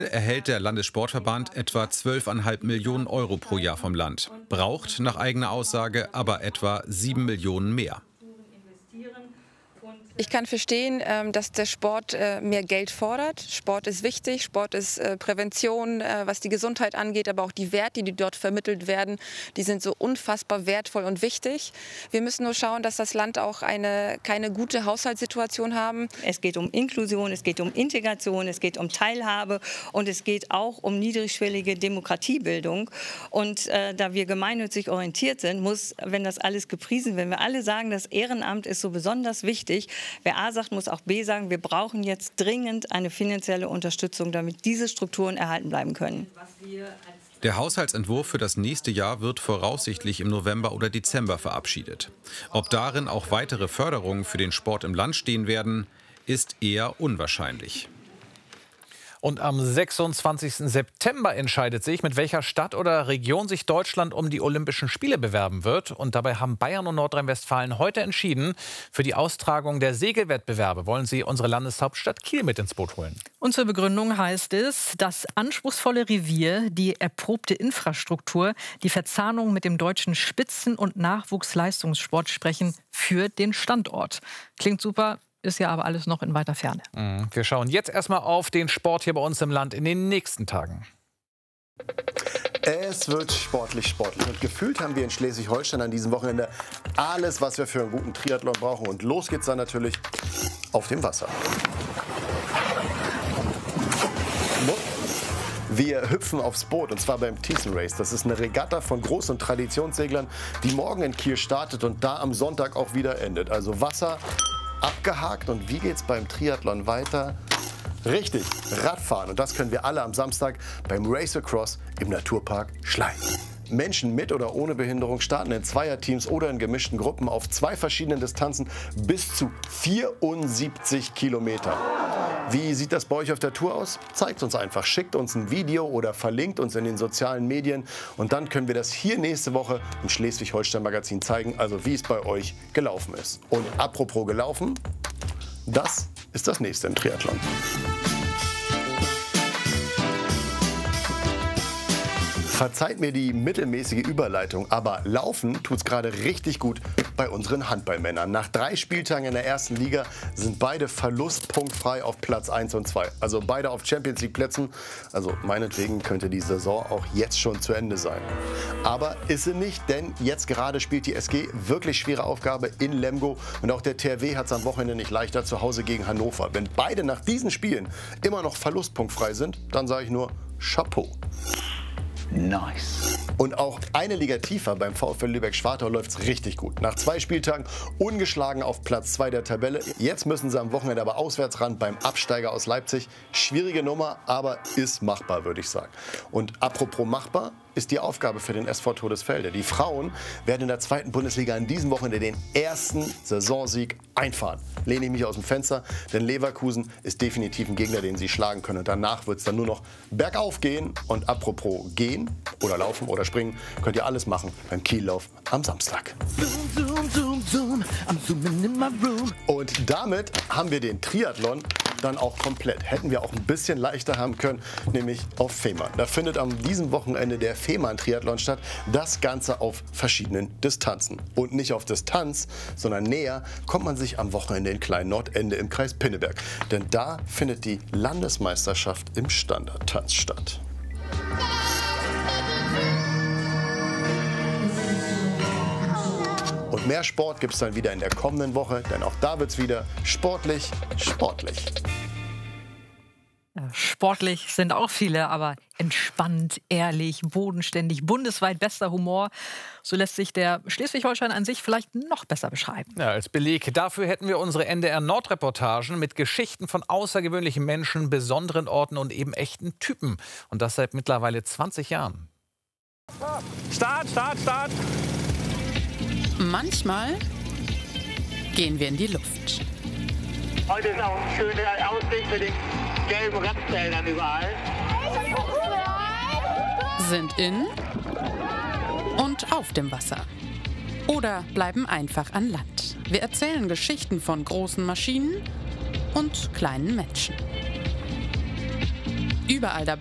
erhält der Landessportverband etwa 12,5 Millionen Euro pro Jahr vom Land, braucht nach eigener Aussage aber etwa 7 Millionen mehr. Ich kann verstehen, dass der Sport mehr Geld fordert. Sport ist wichtig, Sport ist Prävention, was die Gesundheit angeht, aber auch die Werte, die dort vermittelt werden, die sind so unfassbar wertvoll und wichtig. Wir müssen nur schauen, dass das Land auch keine gute Haushaltssituation haben. Es geht um Inklusion, es geht um Integration, es geht um Teilhabe und es geht auch um niedrigschwellige Demokratiebildung. Und da wir gemeinnützig orientiert sind, muss, wenn das alles gepriesen wird, wenn wir alle sagen, das Ehrenamt ist so besonders wichtig, wer A sagt, muss auch B sagen, wir brauchen jetzt dringend eine finanzielle Unterstützung, damit diese Strukturen erhalten bleiben können. Der Haushaltsentwurf für das nächste Jahr wird voraussichtlich im November oder Dezember verabschiedet. Ob darin auch weitere Förderungen für den Sport im Land stehen werden, ist eher unwahrscheinlich. Und am 26. September entscheidet sich, mit welcher Stadt oder Region sich Deutschland um die Olympischen Spiele bewerben wird. Und dabei haben Bayern und Nordrhein-Westfalen heute entschieden, für die Austragung der Segelwettbewerbe wollen sie unsere Landeshauptstadt Kiel mit ins Boot holen. Und zur Begründung heißt es, das anspruchsvolle Revier, die erprobte Infrastruktur, die Verzahnung mit dem deutschen Spitzen- und Nachwuchsleistungssport sprechen für den Standort. Klingt super. Ist ja aber alles noch in weiter Ferne. Wir schauen jetzt erstmal auf den Sport hier bei uns im Land in den nächsten Tagen. Es wird sportlich. Und gefühlt haben wir in Schleswig-Holstein an diesem Wochenende alles, was wir für einen guten Triathlon brauchen. Und los geht's dann natürlich auf dem Wasser. Wir hüpfen aufs Boot, und zwar beim Thyssen Race. Das ist eine Regatta von Groß- und Traditionsseglern, die morgen in Kiel startet und da am Sonntag auch wieder endet. Also Wasser abgehakt. Und wie geht's beim Triathlon weiter? Richtig, Radfahren. Und das können wir alle am Samstag beim Race Across im Naturpark Schleien. Menschen mit oder ohne Behinderung starten in Zweierteams oder in gemischten Gruppen auf 2 verschiedenen Distanzen bis zu 74 Kilometer. Wie sieht das bei euch auf der Tour aus? Zeigt uns einfach, schickt uns ein Video oder verlinkt uns in den sozialen Medien. Und dann können wir das hier nächste Woche im Schleswig-Holstein-Magazin zeigen, also wie es bei euch gelaufen ist. Und apropos gelaufen, das ist das nächste im Triathlon. Verzeiht mir die mittelmäßige Überleitung, aber Laufen tut's gerade richtig gut bei unseren Handballmännern. Nach 3 Spieltagen in der ersten Liga sind beide verlustpunktfrei auf Platz 1 und 2. Also beide auf Champions League Plätzen. Also meinetwegen könnte die Saison auch jetzt schon zu Ende sein. Aber ist sie nicht, denn jetzt gerade spielt die SG wirklich schwere Aufgabe in Lemgo. Und auch der THW hat es am Wochenende nicht leichter zu Hause gegen Hannover. Wenn beide nach diesen Spielen immer noch verlustpunktfrei sind, dann sage ich nur Chapeau. Nice. Und auch eine Liga tiefer beim VfL Lübeck-Schwartau läuft es richtig gut. Nach 2 Spieltagen ungeschlagen auf Platz 2 der Tabelle. Jetzt müssen sie am Wochenende aber auswärts ran beim Absteiger aus Leipzig. Schwierige Nummer, aber ist machbar, würde ich sagen. Und apropos machbar, ist die Aufgabe für den SV Todesfelde. Die Frauen werden in der 2. Bundesliga an diesem Wochenende den ersten Saisonsieg einfahren. Lehne ich mich aus dem Fenster, denn Leverkusen ist definitiv ein Gegner, den sie schlagen können. Und danach wird es dann nur noch bergauf gehen. Und apropos gehen oder laufen oder springen, könnt ihr alles machen beim Kiellauf am Samstag. Und damit haben wir den Triathlon dann auch komplett. Hätten wir auch ein bisschen leichter haben können, nämlich auf Fehmarn. Da findet am diesem Wochenende der Fehmarn-Triathlon statt. Das Ganze auf verschiedenen Distanzen. Und nicht auf Distanz, sondern näher kommt man sich am Wochenende in Klein-Nordende im Kreis Pinneberg. Denn da findet die Landesmeisterschaft im Standardtanz statt. Und mehr Sport gibt es dann wieder in der kommenden Woche, denn auch da wird es wieder sportlich. Sportlich sind auch viele, aber entspannt, ehrlich, bodenständig, bundesweit bester Humor. So lässt sich der Schleswig-Holstein an sich vielleicht noch besser beschreiben. Ja, als Beleg dafür hätten wir unsere NDR-Nord-Reportagen mit Geschichten von außergewöhnlichen Menschen, besonderen Orten und eben echten Typen. Und das seit mittlerweile 20 Jahren. Start! Manchmal gehen wir in die Luft. Heute ist auch ein schöner Ausblick mit den gelben Radfeldern überall. Sind in und auf dem Wasser. Oder bleiben einfach an Land. Wir erzählen Geschichten von großen Maschinen und kleinen Menschen. überall dabei.